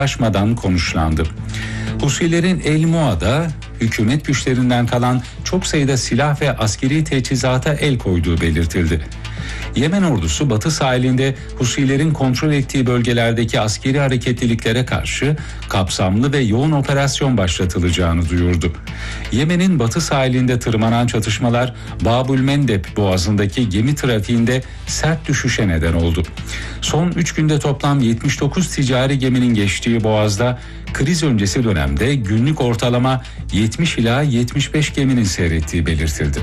aşmadan konuşlandı. Husilerin El Muad'a hükümet güçlerinden kalan çok sayıda silah ve askeri teçhizata el koyduğu belirtildi. Yemen ordusu batı sahilinde Husilerin kontrol ettiği bölgelerdeki askeri hareketliliklere karşı kapsamlı ve yoğun operasyon başlatılacağını duyurdu. Yemen'in batı sahilinde tırmanan çatışmalar Babülmendeb boğazındaki gemi trafiğinde sert düşüşe neden oldu. Son 3 günde toplam 79 ticari geminin geçtiği boğazda kriz öncesi dönemde günlük ortalama 70 ila 75 geminin seyrettiği belirtildi.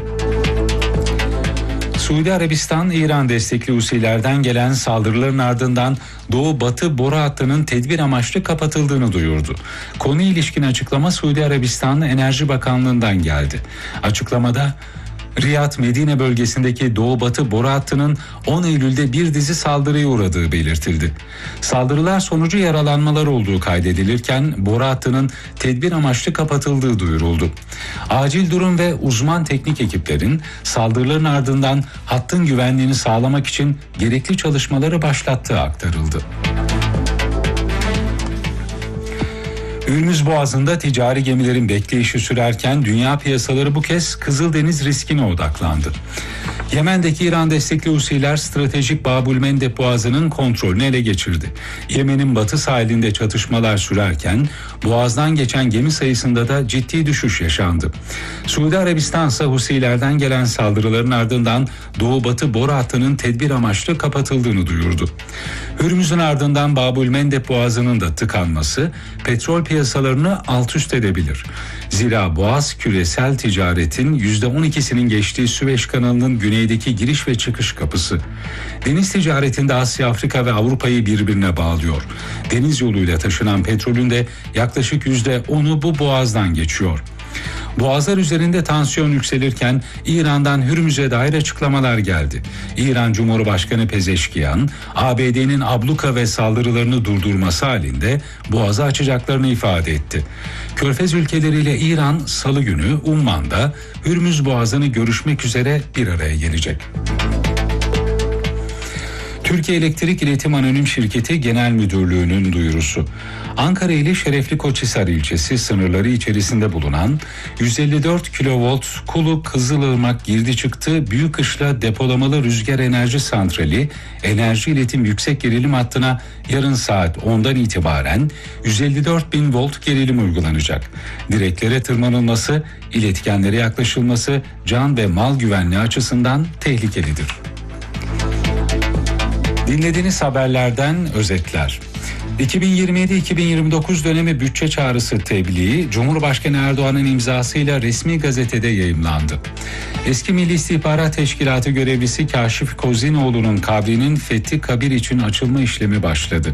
Suudi Arabistan, İran destekli Husilerden gelen saldırıların ardından Doğu-Batı boru hattının tedbir amaçlı kapatıldığını duyurdu. Konuya ilişkin açıklama Suudi Arabistan Enerji Bakanlığı'ndan geldi. Açıklamada Riyad-Medine bölgesindeki Doğu-Batı boru hattının 10 Eylül'de bir dizi saldırıya uğradığı belirtildi. Saldırılar sonucu yaralanmalar olduğu kaydedilirken boru hattının tedbir amaçlı kapatıldığı duyuruldu. Acil durum ve uzman teknik ekiplerin saldırıların ardından hattın güvenliğini sağlamak için gerekli çalışmaları başlattığı aktarıldı. Hürmüz Boğazı'nda ticari gemilerin bekleyişi sürerken dünya piyasaları bu kez Kızıldeniz riskine odaklandı. Yemen'deki İran destekli Husiler stratejik Babülmendeb Boğazı'nın kontrolünü ele geçirdi. Yemen'in batı sahilinde çatışmalar sürerken boğazdan geçen gemi sayısında da ciddi düşüş yaşandı. Suudi Arabistan ise Husilerden gelen saldırıların ardından Doğu-Batı boru hattının tedbir amaçlı kapatıldığını duyurdu. Hürmüz'ün ardından Babülmendeb Boğazı'nın da tıkanması petrol piyasalarını alt üst edebilir. Zira Boğaz küresel ticaretin %12'sinin geçtiği Süveyş kanalının güneydeki giriş ve çıkış kapısı. Deniz ticaretinde Asya, Afrika ve Avrupa'yı birbirine bağlıyor. Deniz yoluyla taşınan petrolün de yaklaşık %10'u bu boğazdan geçiyor. Boğazlar üzerinde tansiyon yükselirken İran'dan Hürmüz'e dair açıklamalar geldi. İran Cumhurbaşkanı Pezeşkiyan, ABD'nin abluka ve saldırılarını durdurması halinde boğazı açacaklarını ifade etti. Körfez ülkeleriyle İran Salı günü Umman'da Hürmüz Boğazı'nı görüşmek üzere bir araya gelecek. Türkiye Elektrik İletim Anonim Şirketi Genel Müdürlüğü'nün duyurusu. Ankara ili Şerefli Koçhisar ilçesi sınırları içerisinde bulunan 154 kilovolt Kulu Kızılırmak girdi çıktı Büyükışla depolamalı rüzgar enerji santrali enerji iletim yüksek gerilim hattına yarın saat 10'dan itibaren 154.000 volt gerilim uygulanacak. Direklere tırmanılması, iletkenlere yaklaşılması can ve mal güvenliği açısından tehlikelidir. Dinlediğiniz haberlerden özetler. 2027-2029 dönemi bütçe çağrısı tebliği Cumhurbaşkanı Erdoğan'ın imzasıyla resmi gazetede yayımlandı. Eski Milli İstihbarat Teşkilatı görevlisi Kaşif Kozinoğlu'nun kabrinin Fethi Kabir için açılma işlemi başladı.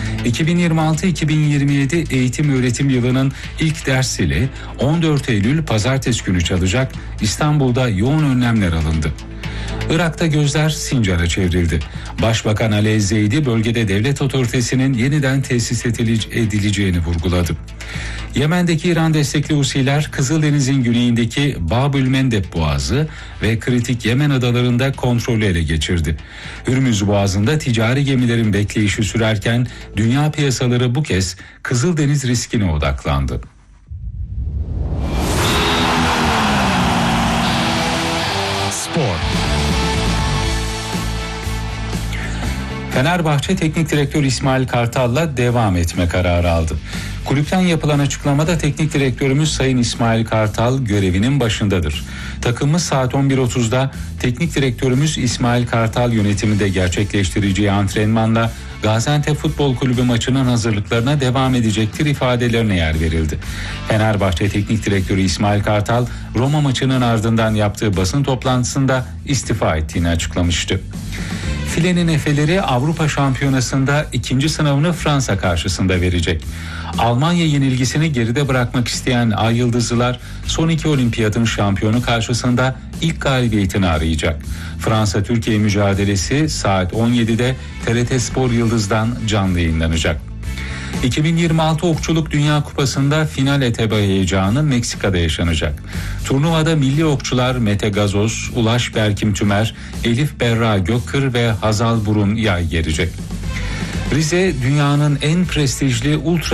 2026-2027 eğitim öğretim yılının ilk dersiyle 14 Eylül pazartesi günü çalacak. İstanbul'da yoğun önlemler alındı. Irak'ta gözler Sincar'a çevrildi. Başbakan Ali Zeydi bölgede devlet otoritesinin yeniden tesis edileceğini vurguladı. Yemen'deki İran destekli Husiler Kızıldeniz'in güneyindeki Babülmendeb Boğazı ve kritik Yemen adalarında kontrolü ele geçirdi. Hürmüz Boğazı'nda ticari gemilerin bekleyişi sürerken dünya piyasaları bu kez Kızıldeniz riskine odaklandı. Spor. Fenerbahçe Teknik Direktör İsmail Kartal'la devam etme kararı aldı. Kulüpten yapılan açıklamada teknik direktörümüz Sayın İsmail Kartal görevinin başındadır. Takımımız saat 11.30'da teknik direktörümüz İsmail Kartal yönetiminde gerçekleştireceği antrenmanla Gaziantep Futbol Kulübü maçının hazırlıklarına devam edecektir ifadelerine yer verildi. Fenerbahçe Teknik Direktörü İsmail Kartal Roma maçının ardından yaptığı basın toplantısında istifa ettiğini açıklamıştı. Filenin Efeleri Avrupa Şampiyonası'nda ikinci sınavını Fransa karşısında verecek. Almanya yenilgisini geride bırakmak isteyen Ay Yıldızlılar son iki olimpiyatın şampiyonu karşısında ilk galibiyetini arayacak. Fransa-Türkiye mücadelesi saat 17'de TRT Spor Yıldız'dan canlı yayınlanacak. 2026 Okçuluk Dünya Kupası'nda final etebe heyecanı Meksika'da yaşanacak. Turnuvada milli okçular Mete Gazoz, Ulaş Berkim Tümer, Elif Berra Gökkır ve Hazal Burun yay gelecek. Rize dünyanın en prestijli ultra